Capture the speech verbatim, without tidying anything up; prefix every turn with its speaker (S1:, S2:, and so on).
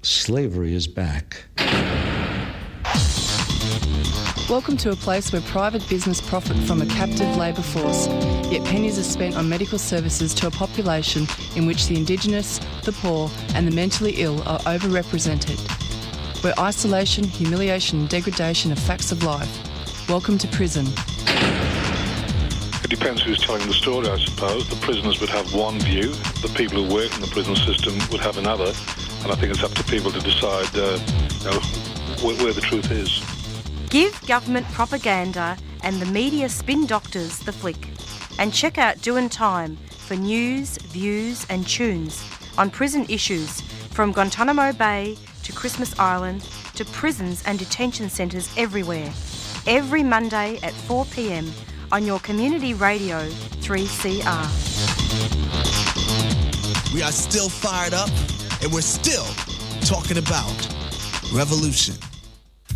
S1: Slavery is back.
S2: Welcome to a place where private business profit from a captive labour force, yet pennies are spent on medical services to a population in which the Indigenous, the poor and the mentally ill are overrepresented. Where isolation, humiliation and degradation are facts of life. Welcome to prison.
S3: It depends who's telling the story, I suppose. The prisoners would have one view, the people who work in the prison system would have another, and I think it's up to people to decide uh, you know, where, where the truth is.
S4: Give government propaganda and the media spin doctors the flick. And check out Doin' Time for news, views and tunes on prison issues from Guantanamo Bay to Christmas Island to prisons and detention centres everywhere. Every Monday at four p.m. on your community radio three C R.
S5: We are still fired up and we're still talking about revolution.